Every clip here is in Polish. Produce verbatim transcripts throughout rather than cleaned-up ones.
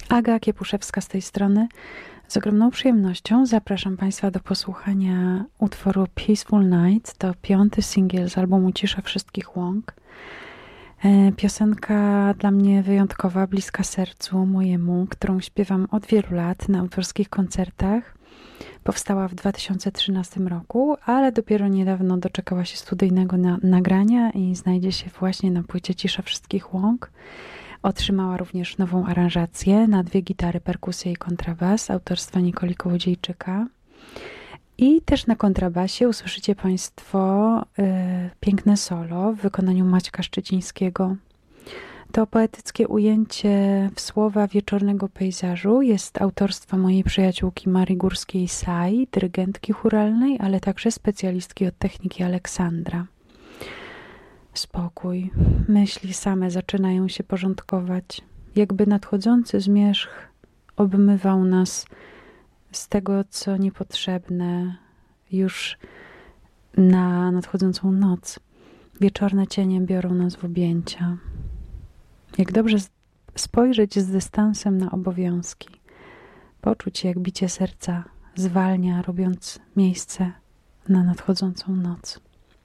Aga Kiepuszewska z tej strony. Z ogromną przyjemnością zapraszam Państwa do posłuchania utworu Peaceful Night. To piąty singiel z albumu Cisza Wszystkich Łąk. Piosenka dla mnie wyjątkowa, bliska sercu mojemu, którą śpiewam od wielu lat na autorskich koncertach. Powstała w dwa tysiące trzynastym roku, ale dopiero niedawno doczekała się studyjnego na nagrania i znajdzie się właśnie na płycie Cisza Wszystkich Łąk. Otrzymała również nową aranżację na dwie gitary, perkusję i kontrabas autorstwa Nikoli Kołodziejczyka. I też na kontrabasie usłyszycie Państwo y, piękne solo w wykonaniu Maćka Szczecińskiego. To poetyckie ujęcie w słowa wieczornego pejzażu jest autorstwa mojej przyjaciółki Marii Górskiej-Saj, dyrygentki chóralnej, ale także specjalistki od techniki Aleksandra. Spokój, myśli same zaczynają się porządkować, jakby nadchodzący zmierzch obmywał nas z tego, co niepotrzebne już na nadchodzącą noc. Wieczorne cienie biorą nas w objęcia. Jak dobrze spojrzeć z dystansem na obowiązki, poczuć, jak bicie serca zwalnia, robiąc miejsce na nadchodzącą noc.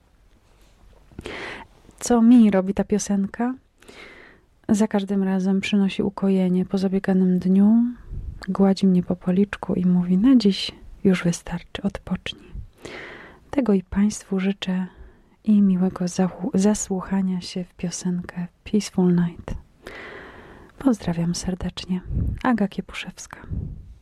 Co mi robi ta piosenka? Za każdym razem przynosi ukojenie po zabieganym dniu, gładzi mnie po policzku i mówi: na dziś już wystarczy, odpocznij. Tego i Państwu życzę i miłego zasłuchania się w piosenkę Peaceful Night. Pozdrawiam serdecznie. Aga Kiepuszewska.